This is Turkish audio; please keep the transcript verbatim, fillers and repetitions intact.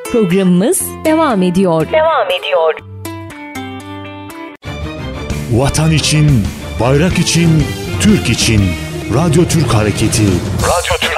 Programımız devam ediyor. Devam ediyor. Vatan için, bayrak için, Türk için. Radyo Türk Hareketi. Radyo Türk